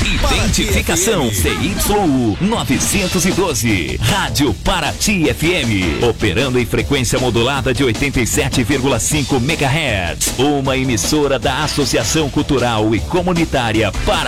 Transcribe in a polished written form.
Identificação CYU 912, Rádio Paraty FM, operando em frequência modulada de 87,5 MHz, uma emissora da Associação Cultural e Comunitária Paraty.